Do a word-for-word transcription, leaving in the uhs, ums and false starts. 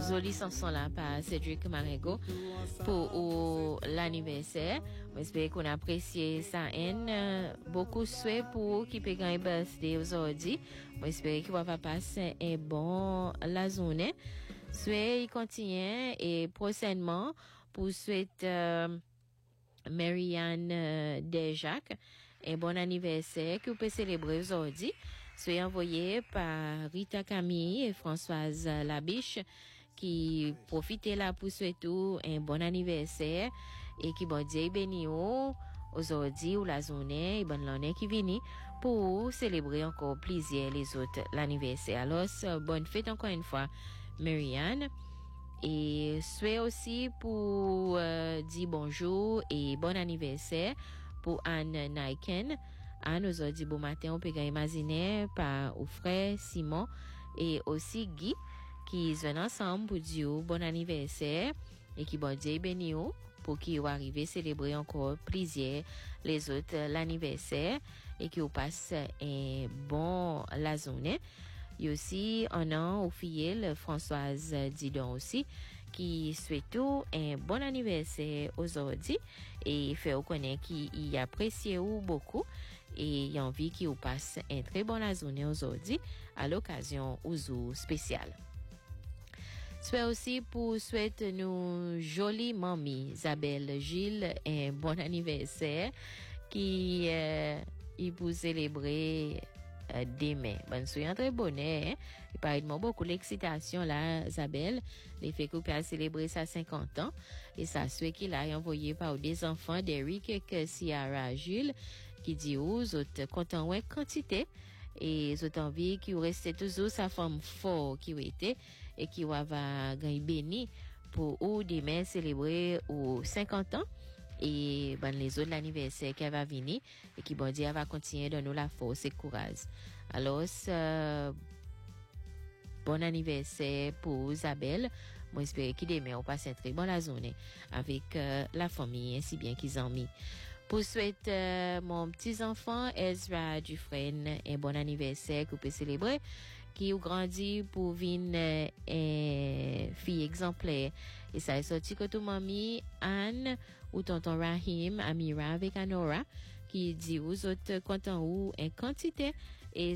joli chanson là par Cédric Marego pour l'anniversaire. J'espère qu'on apprécie ça. En beaucoup de souhaits pour qui peut gagner birthday aujourd'hui. J'espère qu'il va passer un bon la journée. Souhait il continue et prochainement pour souhaiter euh, Marianne euh, Desjacques un bon anniversaire que vous pouvez célébrer aujourd'hui. Soyez envoyé par Rita Camille et Françoise Labiche qui profitent là pour souhaiter un bon anniversaire et qui bon Dieu béni aujourd'hui ou la journée et bonne l'année qui vient pour célébrer encore plaisir les autres l'anniversaire. Alors bonne fête encore une fois Marianne. Et souhait aussi pour euh, dire bonjour et bon anniversaire pour Anne Naiken. Anne aujourd'hui bon matin on peut imaginer par au frère Simon et aussi Guy qui viennent ensemble pour dire bon anniversaire et qui bon Dieu béni pour qui va arriver célébrer encore plaisir les autres l'anniversaire et qui vous passe un bon la journée. Il y a aussi un an au filleul Françoise Didon aussi qui souhaite un bon anniversaire aujourd'hui et fait reconnaître qu'il apprécie beaucoup et il a envie qu'il vous passe un très bon journée aujourd'hui à l'occasion au jour spécial. Souhait aussi pour souhaiter nous jolie mamie Isabelle Gilles un bon anniversaire qui euh, il pour célébrer Euh, demain. Bonne soirée, très bonne. Hein? Il paraît de beaucoup l'excitation là, Isabelle. Les fait qu'on peut célébrer sa cinquante ans. Et ça, c'est qu'il a envoyé par des enfants d'Eric et Ciara Jules qui dit aux autres content ouais quantité. Et ils ont envie qu'il reste toujours sa femme fort qui était et qui va gagner béni pour ou demain célébrer aux cinquante ans. Et ben les autres l'anniversaire qui va venir et qui bon Dieu va continuer de nous la force et courage. Alors euh, bon anniversaire pour Isabelle. Moi j'espère qu'il demain on passe une très bonne journée avec euh, la famille ainsi bien qu'ils ont mis. Pour souhaiter euh, mon petit enfant Ezra Dufresne un bon anniversaire qu'on peut célébrer qui a grandi pour venir euh, fille exemplaire et ça est sorti que tout mamie Anne ou tonton Rahim Amira avec Anora qui dit aux autres content ou en quantité et